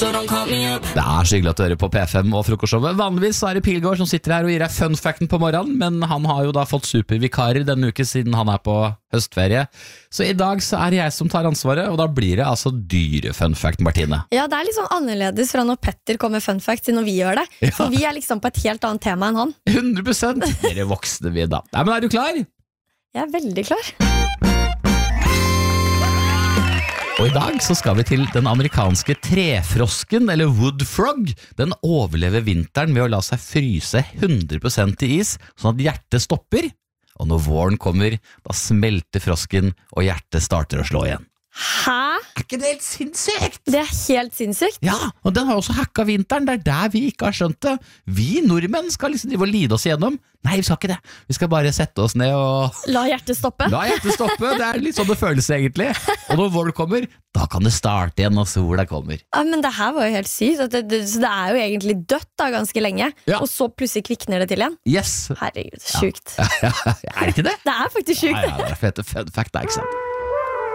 Det så hyggelig at du hører på P5 og frokostshowet. Vanligvis så det Pilgaard som sitter her og gir deg fun facten på morgenen, men han har jo da fått supervikarer denne uke siden han på høstferie. Så i dag så det jeg som tar ansvaret, og da blir det altså dyre fun fact, Martine. Ja, det litt sånn annerledes fra når Petter kommer med fun facts til når vi gjør det. Ja. For vi liksom på et helt annet tema enn han. 100%. Dere voksne vi da. Nei, men du klar? Jeg veldig klar. Og i dag så skal vi til den amerikanske trefrosken, eller wood frog. Den overlever vinteren ved å la seg fryse 100% i is, sånn at hjertet stopper. Og når våren kommer, da smelter frosken, og hjertet starter å slå igjen. Hæ? Ikke det helt sinnssykt? Det helt sinnssykt. Ja, og den har også hacka vinteren, det der vi ikke har skjønt det. Vi nordmenn skal liksom drive og lide oss igjennom. Nei, vi skal ikke det. Vi skal bare sette oss ned og La hjertet stoppe. La hjertet stoppe, det litt sånn det føles egentlig. Og når våren kommer, da kan det starte igjen når sola kommer. Ja, men det her var jo helt sykt. Så det jo egentlig dødt da ganske lenge. Ja. Og så plutselig kvikner det til igjen. Yes. Herregud, sjukt. Det ikke det? Det faktisk sjukt. Ja, det fete fun fact, ikke sant?